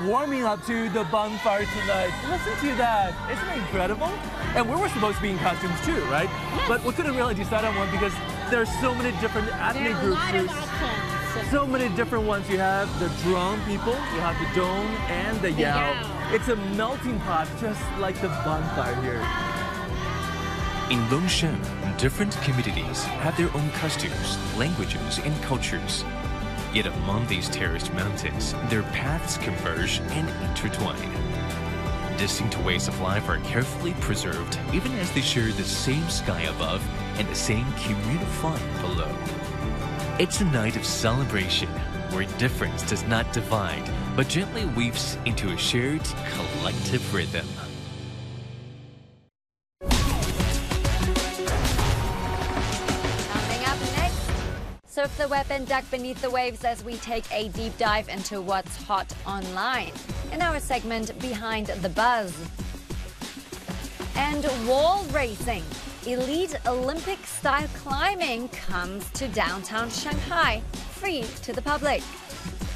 warming up to the bonfire tonight. Listen to that. Isn't it incredible? And we were supposed to be in costumes too, right? Yes. But we couldn't really decide on one because there are so many different ethnic groups. There are a lot of options. So many different ones. You have the drum people, you have the dong, and the yao. It's a melting pot, just like the bonfire here. In Longshan, different communities have their own costumes, languages, and cultures. Yet among these terraced mountains, their paths converge and intertwine. Distinct ways of life are carefully preserved, even as they share the same sky above and the same communal fire below. It's a night of celebration, where difference does not divide, but gently weaves into a shared, collective rhythm. Coming up next, surf the web and duck beneath the waves as we take a deep dive into what's hot online in our segment Behind the Buzz. And wall racing. Elite Olympic-style climbing comes to downtown Shanghai, free to the public.